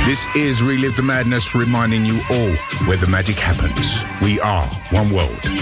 This is Relive the Madness, reminding you all where the magic happens. We are one world.